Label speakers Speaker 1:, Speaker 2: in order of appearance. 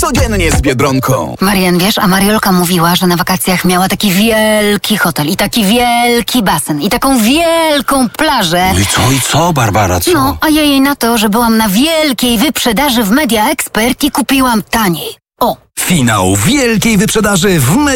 Speaker 1: codziennie z Biedronką.
Speaker 2: Marian, wiesz, a Mariolka mówiła, że na wakacjach miała taki wielki hotel i taki wielki basen i taką wielką plażę.
Speaker 3: No i co, Barbara, co?
Speaker 2: No, a ja jej na to, że byłam na wielkiej wyprzedaży w Media Expert i kupiłam taniej. O!
Speaker 4: Finał wielkiej wyprzedaży w